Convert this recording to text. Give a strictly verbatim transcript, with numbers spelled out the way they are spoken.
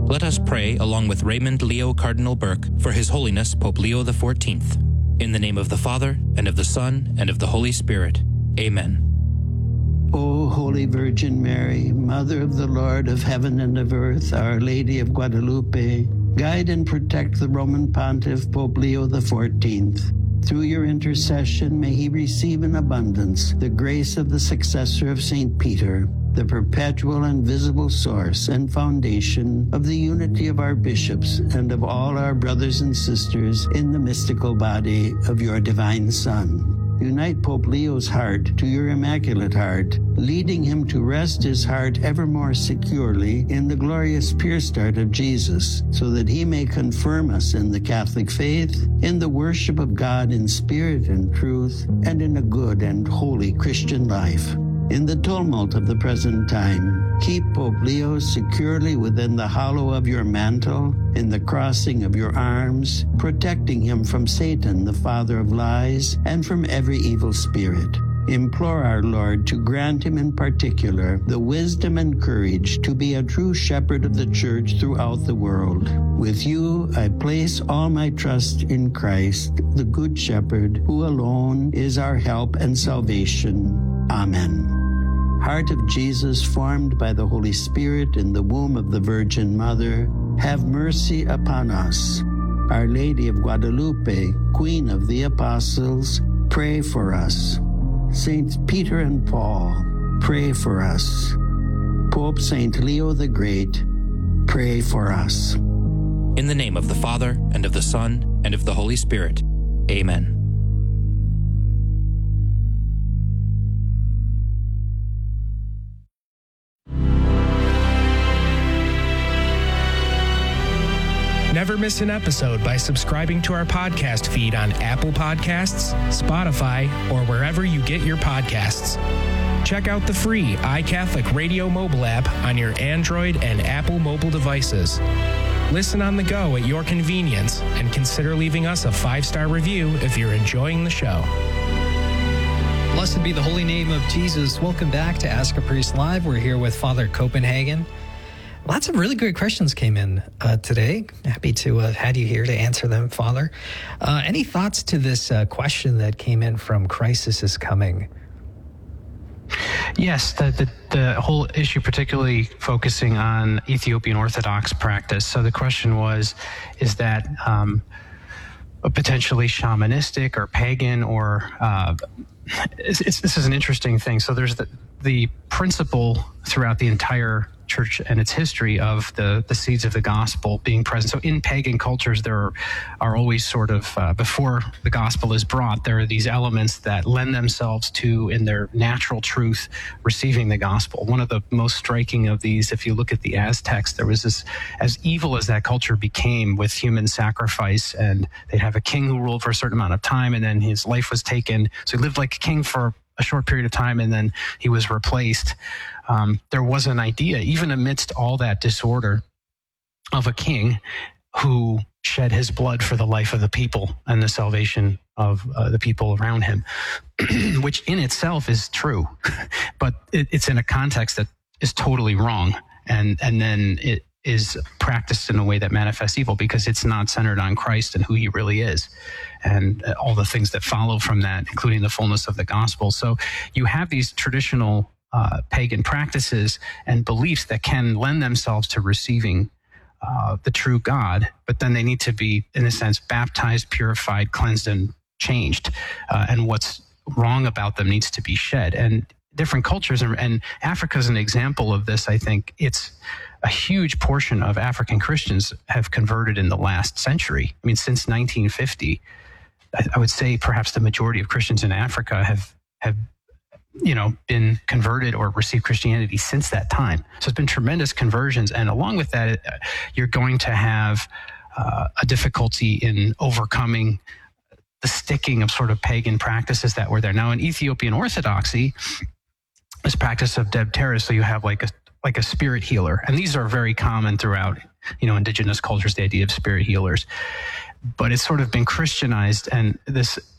Let us pray along with Raymond Leo Cardinal Burke for His Holiness Pope Leo the fourteenth. In the name of the Father, and of the Son, and of the Holy Spirit. Amen. O Holy Virgin Mary, Mother of the Lord of heaven and of earth, Our Lady of Guadalupe, guide and protect the Roman Pontiff Pope Leo the fourteenth. Through your intercession, may he receive in abundance the grace of the successor of Saint Peter, the perpetual and visible source and foundation of the unity of our bishops and of all our brothers and sisters in the mystical body of your divine Son. Unite Pope Leo's heart to your Immaculate Heart, leading him to rest his heart ever more securely in the glorious pure start of Jesus, so that he may confirm us in the Catholic faith, in the worship of God in spirit and truth, and in a good and holy Christian life. In the tumult of the present time, keep Pope Leo securely within the hollow of your mantle, in the crossing of your arms, protecting him from Satan, the father of lies, and from every evil spirit. Implore our Lord to grant him in particular the wisdom and courage to be a true shepherd of the Church throughout the world. With you, I place all my trust in Christ, the Good Shepherd, who alone is our help and salvation. Amen. Heart of Jesus, formed by the Holy Spirit in the womb of the Virgin Mother, have mercy upon us. Our Lady of Guadalupe, Queen of the Apostles, pray for us. Saints Peter and Paul, pray for us. Pope Saint Leo the Great, pray for us. In the name of the Father, and of the Son, and of the Holy Spirit. Amen. Never miss an episode by subscribing to our podcast feed on Apple Podcasts, Spotify, or wherever you get your podcasts. Check out the free iCatholic Radio mobile app on your Android and Apple mobile devices. Listen on the go at your convenience, and consider leaving us a five-star review if you're enjoying the show. Blessed be the holy name of Jesus. Welcome back to Ask a Priest Live. We're here with Father Copenhagen. Lots of really great questions came in uh, today. Happy to have had you here to answer them, Father. Uh, any thoughts to this uh, question that came in from Crisis is Coming? Yes, the, the the whole issue particularly focusing on Ethiopian Orthodox practice. So the question was, is that um, potentially shamanistic or pagan, or uh, it's, it's, this is an interesting thing. So there's the, the principle throughout the entire Church and its history of the, the seeds of the gospel being present. So in pagan cultures, there are, are always sort of, uh, before the gospel is brought, there are these elements that lend themselves to, in their natural truth, receiving the gospel. One of the most striking of these, if you look at the Aztecs, there was this, as evil as that culture became with human sacrifice, and they'd have a king who ruled for a certain amount of time, and then his life was taken. So he lived like a king for a short period of time, and then he was replaced. Um, there was an idea, even amidst all that disorder, of a king who shed his blood for the life of the people and the salvation of uh, the people around him, which in itself is true, but it, it's in a context that is totally wrong. And, and then it is practiced in a way that manifests evil, because it's not centered on Christ and who he really is, and all the things that follow from that, including the fullness of the gospel. So you have these traditional uh, pagan practices and beliefs that can lend themselves to receiving uh, the true God, but then they need to be, in a sense, baptized, purified, cleansed, and changed. Uh, and what's wrong about them needs to be shed. And different cultures, and, and Africa is an example of this. I think it's a huge portion of African Christians have converted in the last century. I mean, since nineteen fifty, I, I would say perhaps the majority of Christians in Africa have have you know been converted or received Christianity since that time. So it's been tremendous conversions, and along with that, you're going to have uh, a difficulty in overcoming the sticking of sort of pagan practices that were there. Now, in Ethiopian Orthodoxy, this practice of Debteris, so you have like a like a spirit healer, and these are very common throughout, you know, indigenous cultures, the idea of spirit healers. But it's sort of been Christianized, and this